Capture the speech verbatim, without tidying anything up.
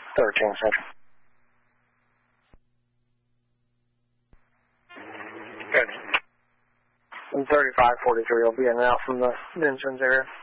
thirteen Central. Good. And thirty-five forty-three will be in and out from the Vincennes area.